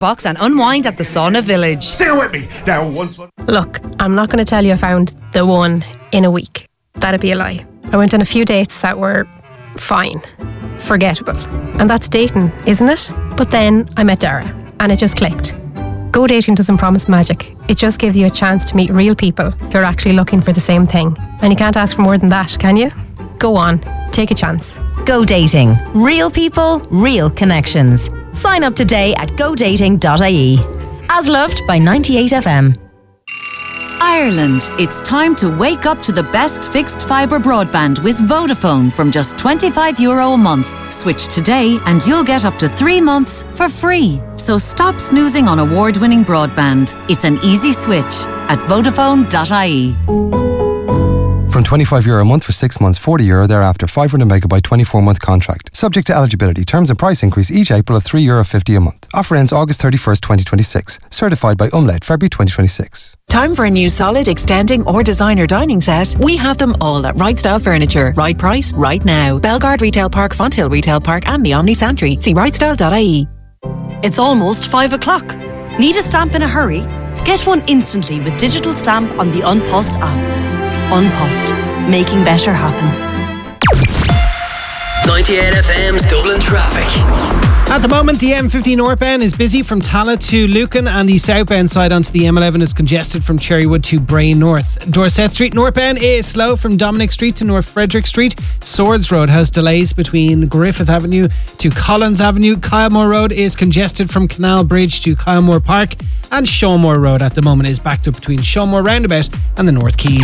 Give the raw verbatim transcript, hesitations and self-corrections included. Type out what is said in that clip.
box and unwind at the Sauna Village. Sing it with me. Now, once... Look, I'm not going to tell you I found the one in a week. That'd be a lie. I went on a few dates that were fine, forgettable. And that's dating, isn't it? But then I met Dara and it just clicked. Go dating doesn't promise magic. It just gives you a chance to meet real people who are actually looking for the same thing. And you can't ask for more than that, can you? Go on, take a chance. Go dating. Real people, real connections. Sign up today at go dating dot I E. As loved by ninety-eight F M. Ireland, it's time to wake up to the best fixed fibre broadband with Vodafone from just twenty-five euro a month. Switch today and you'll get up to three months for free. So stop snoozing on award-winning broadband. It's an easy switch at vodafone dot I E. From twenty-five euro a month for six months, forty euro thereafter, five hundred megabyte twenty-four month contract. Subject to eligibility. Terms and price increase each April of three euro fifty a month. Offer ends August thirty-first, twenty twenty-six. Certified by Umlaut, February twenty twenty-six. Time for a new solid, extending or designer dining set? We have them all at Right Style Furniture. Right price, right now. Belgard Retail Park, Fonthill Retail Park and the Omni Santry. See right style dot I E. It's almost five o'clock. Need a stamp in a hurry? Get one instantly with digital stamp on the An Post app. An Post, making better happen. ninety-eight F M's Dublin traffic. At the moment, the M fifteen northbound is busy from Tallaght to Lucan, and the southbound side onto the M eleven is congested from Cherrywood to Bray North. Dorset Street northbound is slow from Dominic Street to North Frederick Street. Swords Road has delays between Griffith Avenue to Collins Avenue. Kylemore Road is congested from Canal Bridge to Kylemore Park, and Shawmore Road at the moment is backed up between Shawmore Roundabout and the North Quays.